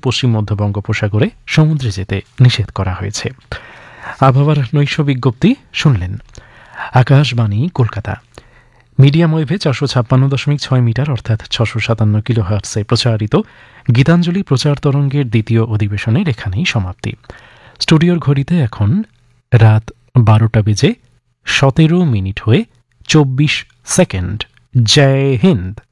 পশ্চিম মধ্য বঙ্গোপসাগরে সমুদ্রে যেতে নিষেধ করা হয়েছে। আবহাওয়ার নৈশ বিজ্ঞপ্তি শুনলেন। আকাশবাণী কলকাতা। মিডিয়াম ওয়েভে 456.6 মিটার অর্থাৎ 657 কিলোহার্টজে প্রচারিত গীতাঞ্জলি প্রচার তরঙ্গের দ্বিতীয় অধিবেশনের এখানেই সমাপ্তি। স্টুডিওর ঘড়িতে এখন রাত 12টা বেজে 17 মিনিট হয়ে 24 সেকেন্ড। জয় হিন্দ।